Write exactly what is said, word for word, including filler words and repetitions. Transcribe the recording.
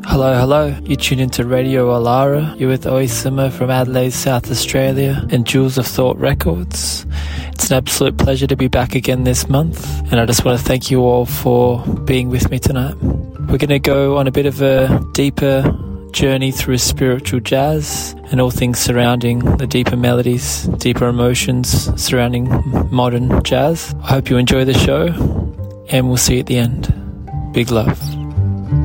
Hello, hello. You tune into Radio Alara. You're with Oisima from Adelaide, South Australia, and Jewels of Thought Records. It's an absolute pleasure to be back again this month, and I just want to thank you all for being with me tonight. We're going to go on a bit of a deeper journey through spiritual jazz and all things surrounding the deeper melodies, deeper emotions surrounding modern jazz. I hope you enjoy the show, and we'll see you at the end. Big love.